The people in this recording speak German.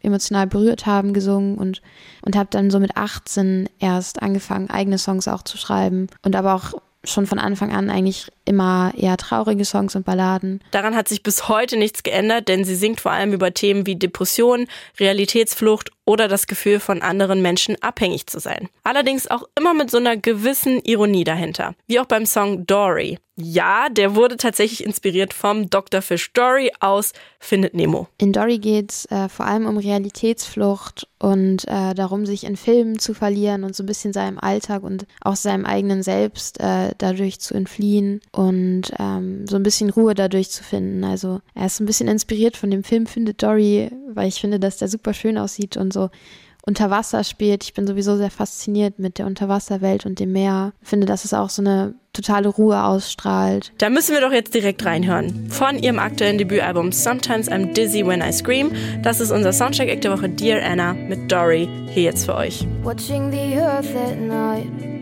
emotional berührt haben, gesungen und habe dann so mit 18 erst angefangen, eigene Songs auch zu schreiben und aber auch schon von Anfang an eigentlich immer eher traurige Songs und Balladen. Daran hat sich bis heute nichts geändert, denn sie singt vor allem über Themen wie Depression, Realitätsflucht oder das Gefühl, von anderen Menschen abhängig zu sein. Allerdings auch immer mit so einer gewissen Ironie dahinter. Wie auch beim Song Dory. Ja, der wurde tatsächlich inspiriert vom Dr. Fish Dory aus Findet Nemo. In Dory geht's vor allem um Realitätsflucht und darum, sich in Filmen zu verlieren und so ein bisschen seinem Alltag und auch seinem eigenen Selbst dadurch zu entfliehen und so ein bisschen Ruhe dadurch zu finden. Also er ist ein bisschen inspiriert von dem Film Findet Dory, weil ich finde, dass der super schön aussieht und so unter Wasser spielt. Ich bin sowieso sehr fasziniert mit der Unterwasserwelt und dem Meer. Ich finde, dass es auch so eine totale Ruhe ausstrahlt. Da müssen wir doch jetzt direkt reinhören. Von ihrem aktuellen Debütalbum Sometimes I'm Dizzy When I Scream. Das ist unser Soundcheck-Act der Woche Dear Anna mit Dory. Hier jetzt für euch. Watching the earth at night.